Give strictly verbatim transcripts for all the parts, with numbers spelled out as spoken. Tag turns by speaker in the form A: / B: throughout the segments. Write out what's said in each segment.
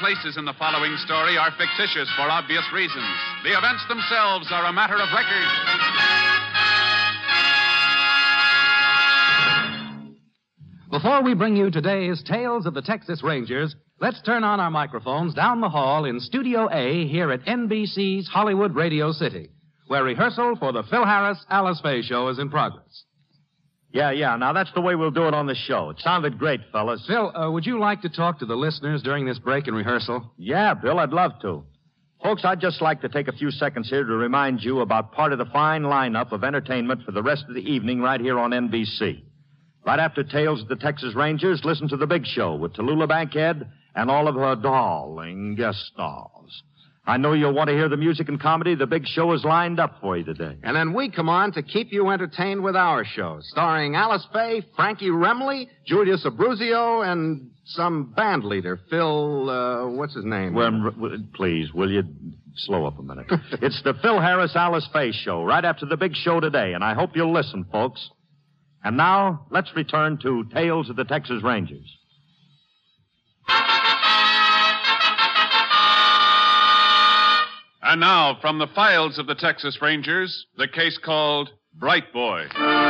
A: places in the following story are fictitious for obvious reasons. The events themselves are a matter of record.
B: Before we bring you today's Tales of the Texas Rangers, let's turn on our microphones down the hall in Studio A here at N B C's Hollywood Radio City, where rehearsal for the Phil Harris Alice Faye show is in progress.
C: Yeah, yeah. Now, that's the way we'll do it on the show. It sounded great, fellas.
B: Phil, uh, would you like to talk to the listeners during this break in rehearsal?
C: Yeah, Bill, I'd love to. Folks, I'd just like to take a few seconds here to remind you about part of the fine lineup of entertainment for the rest of the evening right here on N B C. Right after Tales of the Texas Rangers, listen to The Big Show with Tallulah Bankhead and all of her darling guest stars. I know you'll want to hear the music and comedy The Big Show is lined up for you today.
D: And then we come on to keep you entertained with our show, starring Alice Faye, Frankie Remley, Julius Abruzio, and some band leader, Phil, uh, what's his name?
C: Well, please, will you slow up a minute? It's the Phil Harris Alice Faye show, right after The Big Show today, and I hope you'll listen, folks. And now, let's return to Tales of the Texas Rangers.
A: And now, from the files of the Texas Rangers, the case called Bright Boy.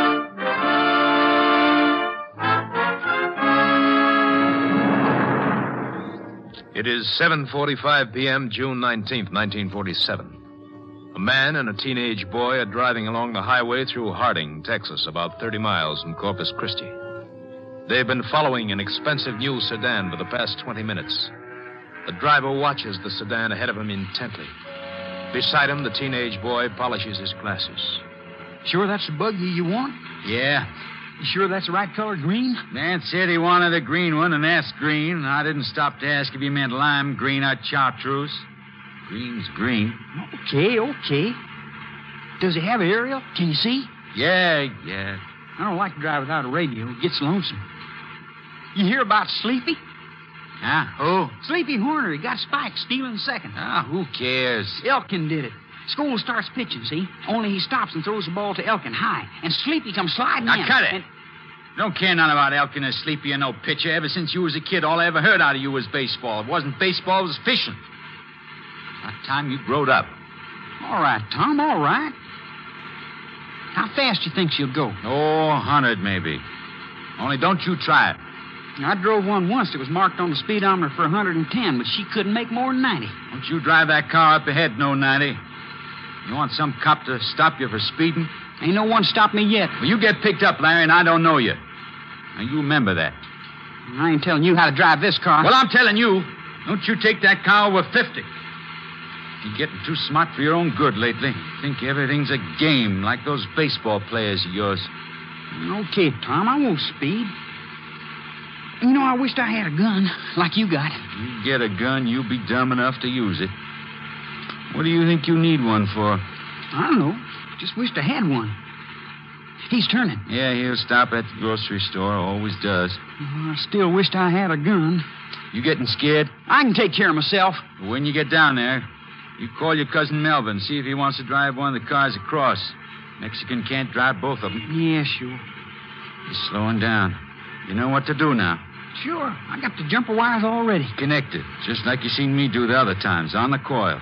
E: It is seven forty-five p.m., June nineteenth, nineteen forty-seven. A man and a teenage boy are driving along the highway through Harding, Texas, about thirty miles from Corpus Christi. They've been following an expensive new sedan for the past twenty minutes. The driver watches the sedan ahead of him intently. Beside him, the teenage boy polishes his glasses.
F: Sure that's the buggy you want?
G: Yeah.
F: You sure that's the right color, green?
G: Man said he wanted a green one and asked green, and I didn't stop to ask if he meant lime green or chartreuse. Green's green.
F: Okay, okay. Does he have an aerial? Can you see?
G: Yeah, yeah.
F: I don't like to drive without a radio. It gets lonesome. You hear about Sleepy?
G: Huh? Who?
F: Sleepy Horner. He got spiked stealing second.
G: Ah, who cares?
F: Elkin did it. School starts pitching, see? Only he stops and throws the ball to Elkin high. And Sleepy comes sliding
G: now,
F: in.
G: Now, cut it.
F: And...
G: Don't care none about Elkin or Sleepy or no pitcher. Ever since you was a kid, all I ever heard out of you was baseball. It wasn't baseball, it was fishing. About time you growed up.
F: All right, Tom, all right. How fast you think she'll go?
G: Oh, a hundred maybe. Only don't you try it.
F: I drove one once that was marked on the speedometer for one hundred ten, but she couldn't make more than ninety.
G: Don't you drive that car up ahead, no ninety. You want some cop to stop you for speeding?
F: Ain't no one stopped me yet.
G: Well, you get picked up, Larry, and I don't know you. Now, you remember that.
F: I ain't telling you how to drive this car.
G: Well, I'm telling you. Don't you take that car over fifty. You're getting too smart for your own good lately. Think everything's a game, like those baseball players of yours.
F: Okay, Tom, I won't speed. You know, I wished I had a gun, like you got.
G: You get a gun, you'll be dumb enough to use it. What do you think you need one for?
F: I don't know. Just wished I had one. He's turning.
G: Yeah, he'll stop at the grocery store. Always does.
F: I still wished I had a gun.
G: You getting scared?
F: I can take care of myself.
G: When you get down there, you call your cousin Melvin, see if he wants to drive one of the cars across. Mexican can't drive both of them.
F: Yeah, sure.
G: He's slowing down. You know what to do now.
F: Sure. I got the jumper wires already.
G: Connected, just like you seen me do the other times, on the coil.